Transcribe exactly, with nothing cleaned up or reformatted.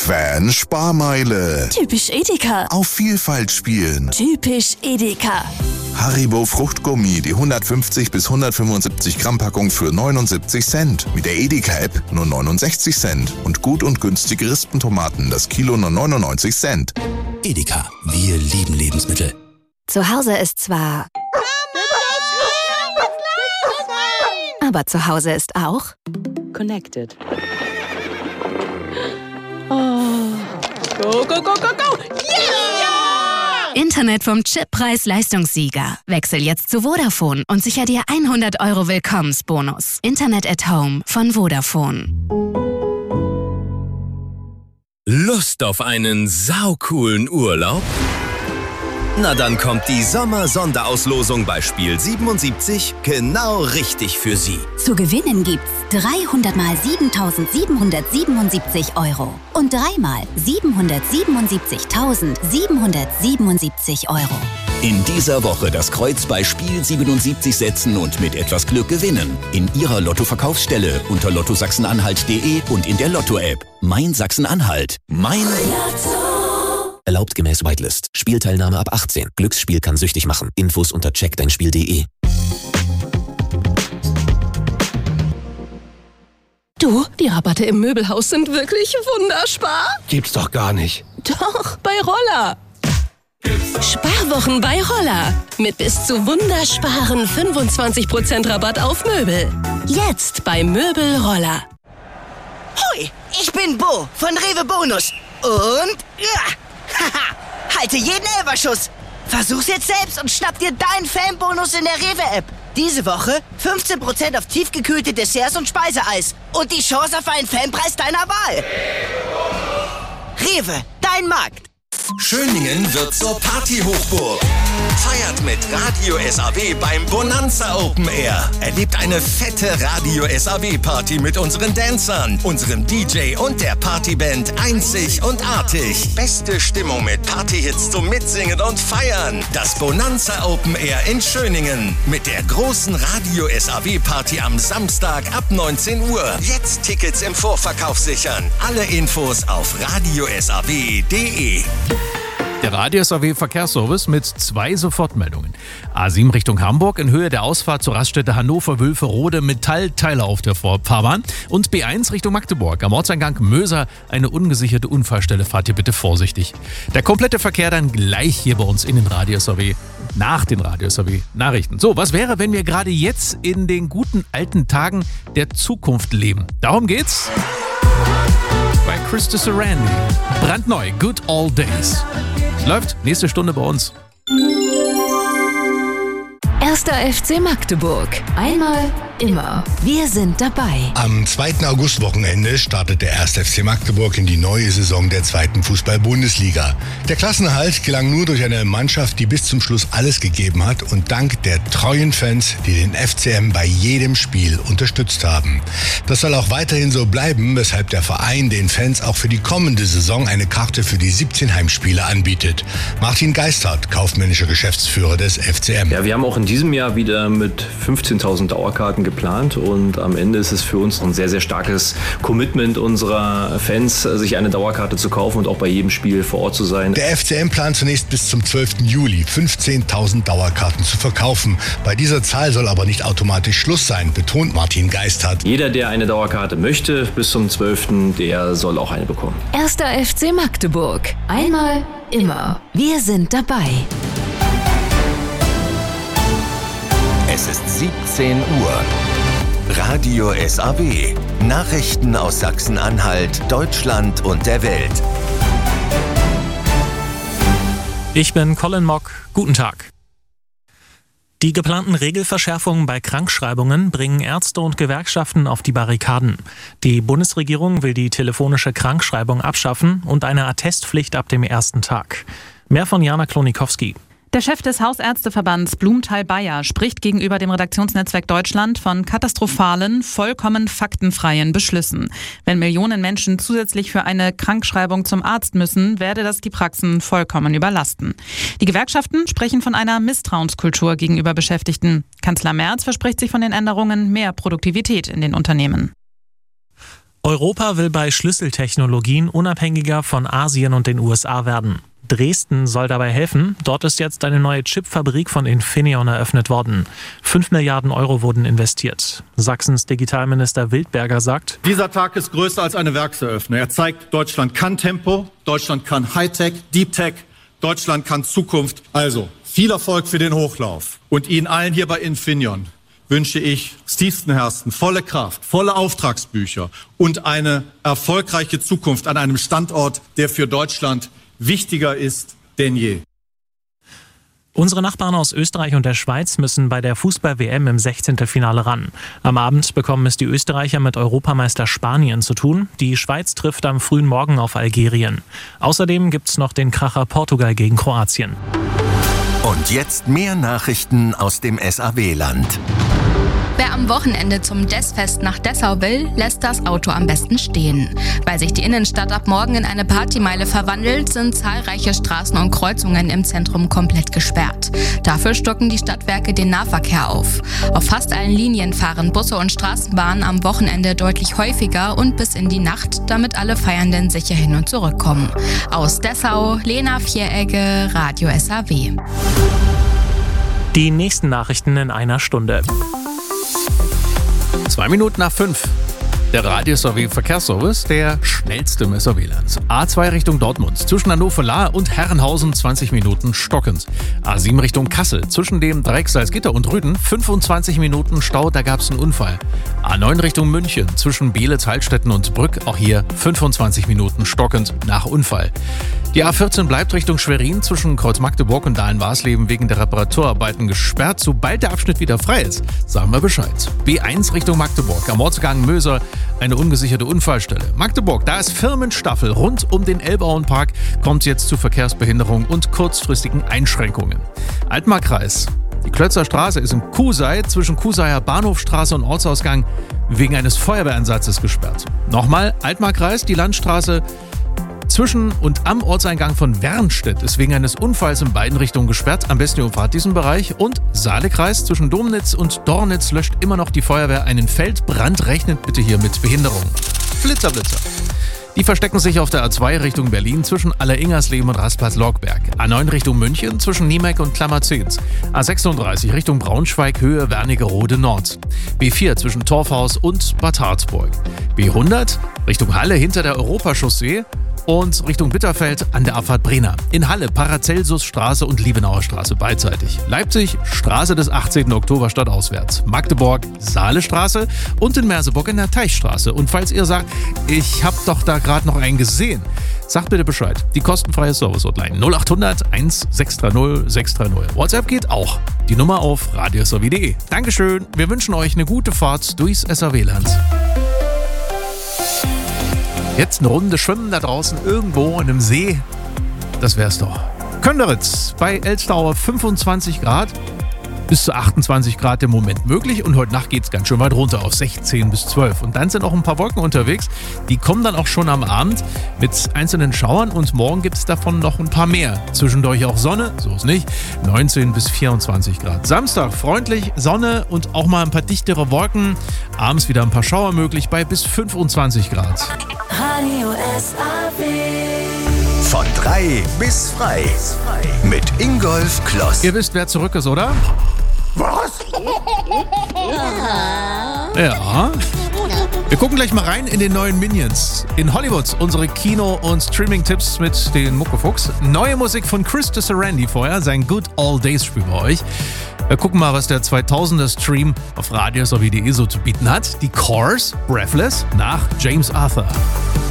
Fan Sparmeile. Typisch Edeka. Auf Vielfalt spielen. Typisch Edeka. Haribo Fruchtgummi, die hundertfünfzig bis hundertfünfundsiebzig Gramm Packung für neunundsiebzig Cent. Mit der Edeka-App nur neunundsechzig Cent. Und gut und günstige Rispentomaten, das Kilo nur neunundneunzig Cent. Edeka, wir lieben Lebensmittel. Zu Hause ist zwar... Aber zu Hause ist auch... Connected. Oh. Go, go, go, go, go! Yeah! Internet vom Chip-Preis-Leistungssieger. Wechsel jetzt zu Vodafone und sicher dir hundert Euro Willkommensbonus. Internet at Home von Vodafone. Lust auf einen saucoolen Urlaub? Na dann kommt die Sommer-Sonderauslosung bei Spiel siebenundsiebzig genau richtig für Sie. Zu gewinnen gibt's dreihundert mal siebentausendsiebenhundertsiebenundsiebzig Euro und dreimal siebenhundertsiebenundsiebzigtausendsiebenhundertsiebenundsiebzig Euro. In dieser Woche das Kreuz bei Spiel siebenundsiebzig setzen und mit etwas Glück gewinnen. In Ihrer Lotto-Verkaufsstelle unter lotto sachsen-anhalt punkt de und in der Lotto-App. Mein Sachsen-Anhalt. Mein Lotto. Erlaubt gemäß Whitelist. Spielteilnahme ab achtzehn. Glücksspiel kann süchtig machen. Infos unter check dein spiel punkt de. Du, die Rabatte im Möbelhaus sind wirklich wunderspar. Gibt's doch gar nicht. Doch, bei Roller. Sparwochen bei Roller. Mit bis zu wundersparen fünfundzwanzig Prozent Rabatt auf Möbel. Jetzt bei Möbel Roller. Hui, ich bin Bo von Rewe Bonus. Und... Ja, haha, halte jeden Elferschuss. Versuch's jetzt selbst und schnapp dir deinen Fanbonus in der Rewe-App. Diese Woche fünfzehn Prozent auf tiefgekühlte Desserts und Speiseeis. Und die Chance auf einen Fanpreis deiner Wahl. Rewe, dein Markt. Schöningen wird zur Party-Hochburg. Feiert mit Radio S A W beim Bonanza Open Air. Erlebt eine fette Radio S A W-Party mit unseren Dancern, unserem D J und der Partyband Einzig und Artig. Beste Stimmung mit Partyhits zum Mitsingen und Feiern. Das Bonanza Open Air in Schöningen. Mit der großen Radio S A W-Party am Samstag ab neunzehn Uhr. Jetzt Tickets im Vorverkauf sichern. Alle Infos auf radio s a w punkt de. Der Radio S A W Verkehrsservice mit zwei Sofortmeldungen. A sieben Richtung Hamburg in Höhe der Ausfahrt zur Raststätte Hannover-Wülferode Metallteile auf der Fahrbahn. Und B eins Richtung Magdeburg am Ortseingang Möser eine ungesicherte Unfallstelle. Fahrt hier bitte vorsichtig. Der komplette Verkehr dann gleich hier bei uns in den Radio S A W. Nach den Radio S A W Nachrichten. So, was wäre, wenn wir gerade jetzt in den guten alten Tagen der Zukunft leben? Darum geht's bei Christa Sarandi. Brandneu, Good Old Days. Läuft nächste Stunde bei uns. Erster F C Magdeburg. Einmal, immer. Wir sind dabei. Am zweiten Augustwochenende startet der erste F C Magdeburg in die neue Saison der zweiten Fußball-Bundesliga. Der Klassenerhalt gelang nur durch eine Mannschaft, die bis zum Schluss alles gegeben hat und dank der treuen Fans, die den F C M bei jedem Spiel unterstützt haben. Das soll auch weiterhin so bleiben, weshalb der Verein den Fans auch für die kommende Saison eine Karte für die siebzehn Heimspiele anbietet. Martin Geisthardt, kaufmännischer Geschäftsführer des F C M. Ja, wir haben auch in diesem Jahr wieder mit fünfzehntausend Dauerkarten geplant und am Ende ist es für uns ein sehr, sehr starkes Commitment unserer Fans, sich eine Dauerkarte zu kaufen und auch bei jedem Spiel vor Ort zu sein. Der F C M plant zunächst bis zum zwölften Juli fünfzehntausend Dauerkarten zu verkaufen. Bei dieser Zahl soll aber nicht automatisch Schluss sein, betont Martin Geisthardt. Jeder, der eine Dauerkarte möchte, bis zum zwölften der soll auch eine bekommen. Erster F C Magdeburg. Einmal, immer. Wir sind dabei. Es ist siebzehn Uhr. Radio S A W. Nachrichten aus Sachsen-Anhalt, Deutschland und der Welt. Ich bin Colin Mock. Guten Tag. Die geplanten Regelverschärfungen bei Krankschreibungen bringen Ärzte und Gewerkschaften auf die Barrikaden. Die Bundesregierung will die telefonische Krankschreibung abschaffen und eine Attestpflicht ab dem ersten Tag. Mehr von Jana Klonikowski. Der Chef des Hausärzteverbands Blumenthal-Bayer spricht gegenüber dem Redaktionsnetzwerk Deutschland von katastrophalen, vollkommen faktenfreien Beschlüssen. Wenn Millionen Menschen zusätzlich für eine Krankschreibung zum Arzt müssen, werde das die Praxen vollkommen überlasten. Die Gewerkschaften sprechen von einer Misstrauenskultur gegenüber Beschäftigten. Kanzler Merz verspricht sich von den Änderungen mehr Produktivität in den Unternehmen. Europa will bei Schlüsseltechnologien unabhängiger von Asien und den U S A werden. Dresden soll dabei helfen. Dort ist jetzt eine neue Chipfabrik von Infineon eröffnet worden. Fünf Milliarden Euro wurden investiert. Sachsens Digitalminister Wildberger sagt: Dieser Tag ist größer als eine Werkseröffnung. Er zeigt, Deutschland kann Tempo, Deutschland kann Hightech, Deep Tech, Deutschland kann Zukunft. Also, viel Erfolg für den Hochlauf. Und Ihnen allen hier bei Infineon wünsche ich aus tiefstem Herzen volle Kraft, volle Auftragsbücher und eine erfolgreiche Zukunft an einem Standort, der für Deutschland wichtiger ist denn je. Unsere Nachbarn aus Österreich und der Schweiz müssen bei der Fußball-W M im Sechzehntelfinale ran. Am Abend bekommen es die Österreicher mit Europameister Spanien zu tun. Die Schweiz trifft am frühen Morgen auf Algerien. Außerdem gibt's noch den Kracher Portugal gegen Kroatien. Und jetzt mehr Nachrichten aus dem S A W-Land. Wer am Wochenende zum Dessfest nach Dessau will, lässt das Auto am besten stehen. Weil sich die Innenstadt ab morgen in eine Partymeile verwandelt, sind zahlreiche Straßen und Kreuzungen im Zentrum komplett gesperrt. Dafür stocken die Stadtwerke den Nahverkehr auf. Auf fast allen Linien fahren Busse und Straßenbahnen am Wochenende deutlich häufiger und bis in die Nacht, damit alle Feiernden sicher hin und zurück kommen. Aus Dessau, Lena Vieregge, Radio S A W. Die nächsten Nachrichten in einer Stunde. Zwei Minuten nach fünf. Der Radio S A W Verkehrsservice, der schnellste im S A W-Land. A zwei Richtung Dortmund, zwischen Hannover-Lahr und Herrenhausen zwanzig Minuten stockend. A sieben Richtung Kassel, zwischen dem Dreieck Salzgitter und Rüden fünfundzwanzig Minuten Stau, da gab es einen Unfall. A neun Richtung München, zwischen Beelitz, Heilstätten und Brück, auch hier fünfundzwanzig Minuten stockend nach Unfall. Die A vierzehn bleibt Richtung Schwerin, zwischen Kreuz Magdeburg und Dahlen-Warsleben wegen der Reparaturarbeiten gesperrt. Sobald der Abschnitt wieder frei ist, sagen wir Bescheid. B eins Richtung Magdeburg, am Ortsgang Möser, eine ungesicherte Unfallstelle. Magdeburg, da ist Firmenstaffel rund um den Elbauenpark, kommt jetzt zu Verkehrsbehinderung und kurzfristigen Einschränkungen. Altmarkkreis. Die Klötzer Straße ist in Kusei zwischen Kuseier Bahnhofstraße und Ortsausgang wegen eines Feuerwehreinsatzes gesperrt. Nochmal, Altmarkkreis, die Landstraße zwischen und am Ortseingang von Wernstedt ist wegen eines Unfalls in beiden Richtungen gesperrt. Am besten ihr umfahrt diesen Bereich. Und Saalekreis zwischen Domnitz und Dornitz löscht immer noch die Feuerwehr einen Feldbrand. Rechnet bitte hier mit Behinderung. Flitzerblitzer. Die verstecken sich auf der A zwei Richtung Berlin zwischen Alleringersleben und Rastplatz-Logberg. A neun Richtung München zwischen Niemeck und Klammerzehns. A sechsunddreißig Richtung Braunschweig Höhe Wernigerode Nord. B vier zwischen Torfhaus und Bad Harzburg. B hundert Richtung Halle hinter der Europachaussee und Richtung Bitterfeld an der Abfahrt Brenner. In Halle Paracelsusstraße und Liebenauer Straße beidseitig. Leipzig Straße des achtzehnten Oktober stadtauswärts. Magdeburg Saalestraße und in Merseburg in der Teichstraße. Und falls ihr sagt, ich hab doch da gerade noch einen gesehen, sagt bitte Bescheid. Die kostenfreie Service-Hotline null achthundert eins sechs drei null sechs drei null. WhatsApp geht auch. Die Nummer auf radio s a w punkt d e. Dankeschön. Wir wünschen euch eine gute Fahrt durchs S A W-Land. Jetzt eine Runde schwimmen da draußen irgendwo in einem See. Das wär's doch. Könderitz bei Elstauer fünfundzwanzig Grad. Bis zu achtundzwanzig Grad im Moment möglich und heute Nacht geht's ganz schön weit runter auf sechzehn bis zwölf. Und dann sind auch ein paar Wolken unterwegs. Die kommen dann auch schon am Abend mit einzelnen Schauern und morgen gibt's davon noch ein paar mehr. Zwischendurch auch Sonne, so ist nicht, neunzehn bis vierundzwanzig Grad. Samstag freundlich, Sonne und auch mal ein paar dichtere Wolken. Abends wieder ein paar Schauer möglich bei bis fünfundzwanzig Grad. Radio S A W. Von drei bis frei. Mit Ingolf Kloss. Ihr wisst, wer zurück ist, oder? Was? Ja. Wir gucken gleich mal rein in den neuen Minions. In Hollywood unsere Kino- und Streaming-Tipps mit den Muckefuchs. Neue Musik von Chris Sarandon vorher, sein Good Old Days Spiel bei euch. Wir gucken mal, was der zweitausender Stream auf radio s a w punkt d e so zu bieten hat. Die Cars, Breathless, nach James Arthur.